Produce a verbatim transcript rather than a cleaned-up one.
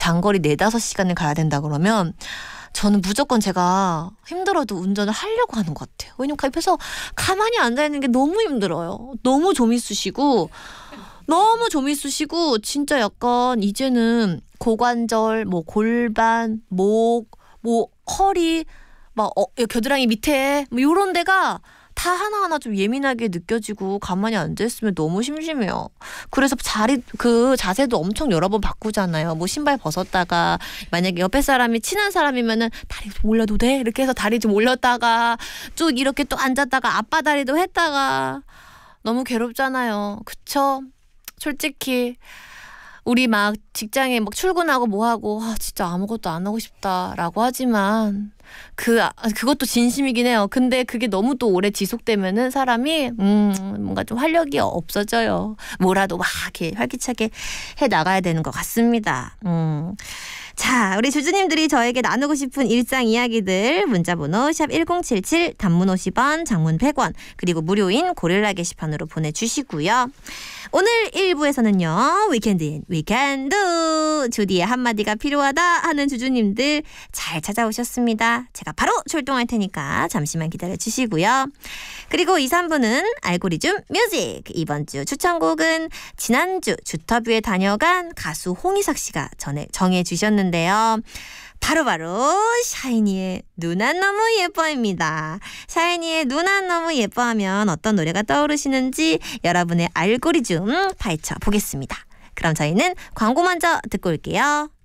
단거리 네다섯 시간을 가야 된다 그러면 저는 무조건 제가 힘들어도 운전을 하려고 하는 것 같아요. 왜냐면 옆에서 가만히 앉아있는 게 너무 힘들어요. 너무 좀 있으시고 너무 좀 있으시고 진짜 약간 이제는 고관절, 뭐 골반, 목, 뭐 허리, 막 어, 겨드랑이 밑에 뭐 이런 데가 다 하나하나 좀 예민하게 느껴지고 가만히 앉아있으면 너무 심심해요. 그래서 자리 그 자세도 엄청 여러 번 바꾸잖아요. 뭐 신발 벗었다가 만약에 옆에 사람이 친한 사람이면은 다리 좀 올려도 돼? 이렇게 해서 다리 좀 올렸다가 쭉 이렇게 또 앉았다가 앞바다리도 했다가 너무 괴롭잖아요. 그쵸? 솔직히 우리 막 직장에 막 출근하고 뭐하고 아 진짜 아무것도 안 하고 싶다라고 하지만 그 그것도 진심이긴 해요. 근데 그게 너무 또 오래 지속되면은 사람이 음 뭔가 좀 활력이 없어져요. 뭐라도 막 이렇게 활기차게 해 나가야 되는 것 같습니다. 음. 자, 우리 주주님들이 저에게 나누고 싶은 일상 이야기들 문자번호 샵 일공칠칠, 단문 오십 원, 장문 백 원, 그리고 무료인 고릴라 게시판으로 보내주시고요. 오늘 일 부에서는요. 위켄드인 위켄드 주디의 한마디가 필요하다 하는 주주님들 잘 찾아오셨습니다. 제가 바로 출동할 테니까 잠시만 기다려주시고요. 그리고 이, 삼 부는 알고리즘 뮤직. 이번 주 추천곡은 지난주 주터뷰에 다녀간 가수 홍희석 씨가 전에 정해주셨는데요. 바로바로 샤이니의 누나 너무 예뻐입니다. 샤이니의 누나 너무 예뻐하면 어떤 노래가 떠오르시는지 여러분의 알고리즘 파헤쳐 보겠습니다. 그럼 저희는 광고 먼저 듣고 올게요.